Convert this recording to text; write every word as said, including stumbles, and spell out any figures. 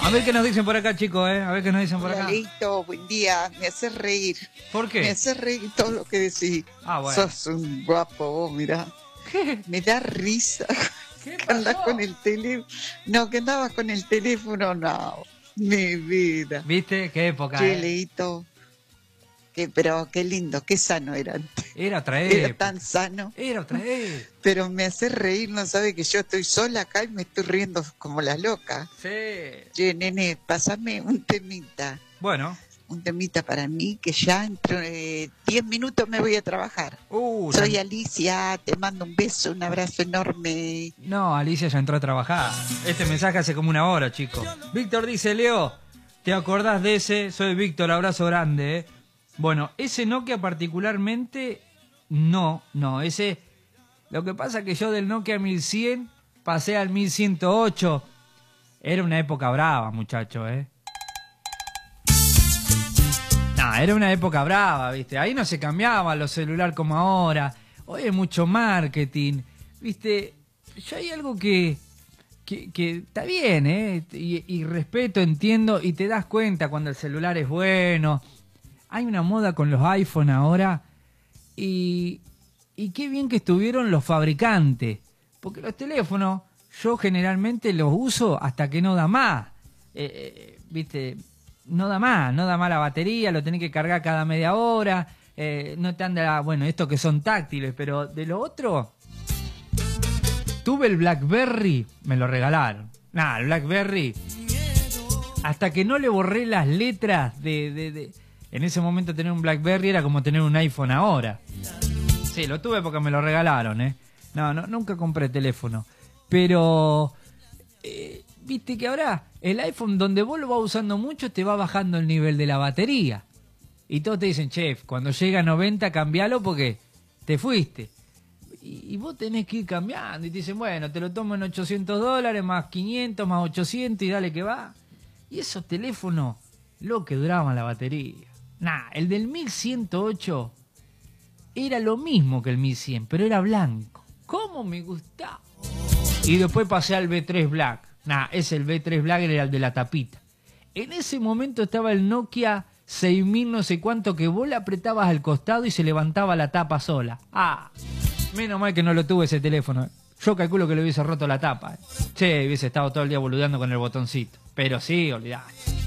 A ver qué nos dicen por acá, chicos, ¿eh? A ver qué nos dicen por Hola, acá. Leito, buen día. Me haces reír. ¿Por qué? Me haces reír todo lo que decís. Ah, bueno. Sos un guapo vos, mirá. ¿Qué? Me da risa. ¿Qué Que andás pasó? con el teléfono. No, que andabas con el teléfono, no. Mi vida. ¿Viste? Qué época, Che, ¿eh? Leito. Que, pero qué lindo, qué sano era antes. Era otra Era época. tan sano. Era otra época. Pero me hace reír, no sabe que yo estoy sola acá y me estoy riendo como la loca. Sí. Che, nene, pásame un temita. Bueno. Un temita para mí, que ya entre diez minutos me voy a trabajar. Uh, Soy ya... Alicia, te mando un beso, un abrazo enorme. No, Alicia ya entró a trabajar. Este mensaje hace como una hora, chicos. Víctor dice, Leo, ¿te acordás de ese? Soy Víctor, abrazo grande, ¿eh? Bueno, ese Nokia particularmente, no, no, ese... Lo que pasa es que yo del Nokia mil cien pasé al mil ciento ocho. Era una época brava, muchachos, ¿eh? No, era una época brava, ¿viste? Ahí no se cambiaba los celulares como ahora. Hoy hay mucho marketing, ¿viste? Yo hay algo que... Que, que está bien, ¿eh? Y, y respeto, entiendo, y te das cuenta cuando el celular es bueno. Hay una moda con los iPhone ahora y, y qué bien que estuvieron los fabricantes. Porque los teléfonos yo generalmente los uso hasta que no da más. Eh, eh, ¿Viste? No da más, no da más la batería, lo tenés que cargar cada media hora. Eh, no te anda, bueno, estos que son táctiles, pero de lo otro... Tuve el BlackBerry, me lo regalaron. Nah, el BlackBerry, hasta que no le borré las letras de, de, de... En ese momento tener un BlackBerry era como tener un iPhone ahora. Sí, lo tuve porque me lo regalaron, ¿eh? No, no nunca compré teléfono. Pero, eh, viste que ahora el iPhone, donde vos lo vas usando mucho, te va bajando el nivel de la batería. Y todos te dicen, chef, cuando llega a noventa, cambialo porque te fuiste. Y vos tenés que ir cambiando y te dicen, bueno, te lo tomo en ochocientos dólares, más quinientos, más ochocientos y dale que va. Y esos teléfonos, lo que duraban la batería. Nah, el del mil ciento ocho era lo mismo que el mil cien, pero era blanco. ¿Cómo me gustaba? Y después pasé al B tres Black. Nah, ese el B tres Black era el de la tapita. En ese momento estaba el Nokia seis mil no sé cuánto, que vos le apretabas al costado y se levantaba la tapa sola. Ah... Menos mal que no lo tuve ese teléfono. Yo calculo que le hubiese roto la tapa. Che, hubiese estado todo el día boludeando con el botoncito. Pero sí, olvidate.